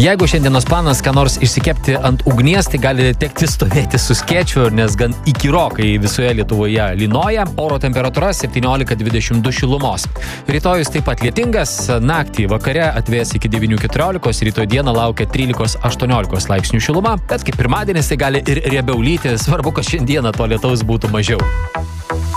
Jeigu šiandienos planas ką nors išsikepti ant ugnies, tai gali tekti stovėti su skėčiu, nes gan įkyrokai visoje Lietuvoje lynoja. Oro temperatūra 17-22 šilumos. Rytojus taip pat lietingas, naktį vakare atvės iki 9-14, rytoj dieną laukia 13-18 laipsnių šiluma, bet kaip pirmadienis tai gali ir riebiau lyti, svarbu, kad šiandieną to lietaus būtų mažiau.